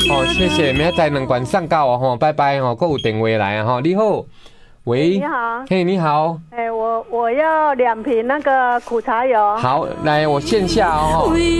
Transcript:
哦，谢谢，明仔载2罐送到哦，拜拜哦，还有电话来啊，你好，喂， 你好， 嘿，你好， 我要2瓶那个苦茶油。 好，来我线下哦。